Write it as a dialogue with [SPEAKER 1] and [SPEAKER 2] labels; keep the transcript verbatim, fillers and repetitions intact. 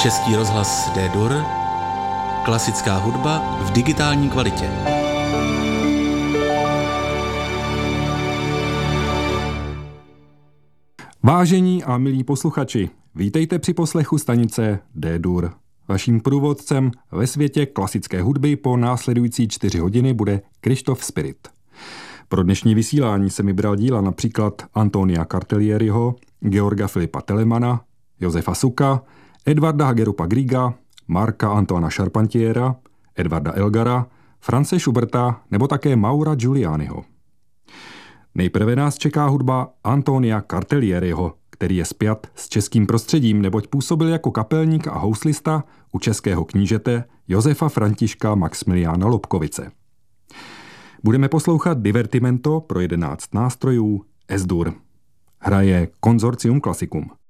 [SPEAKER 1] Český rozhlas D-Dur, klasická hudba v digitální kvalitě.
[SPEAKER 2] Vážení a milí posluchači, vítejte při poslechu stanice D-Dur. Vaším průvodcem ve světě klasické hudby po následující čtyři hodiny bude Krištof Spirit. Pro dnešní vysílání se mi bral díla například Antonia Cartellieriho, Georga Filipa Telemana, Josefa Suka, Edvarda Hagerupa Grieга, Marka Antoana Charpentiera, Edvarda Elgara, France Schuberta nebo také Maura Giulianiho. Nejprve nás čeká hudba Antonia Cartellieriho, který je spjat s českým prostředím, neboť působil jako kapelník a houslista u českého knížete Josefa Františka Maxmiliána Lobkovice. Budeme poslouchat divertimento pro jedenáct nástrojů S-Dur. Hraje Consortium Classicum.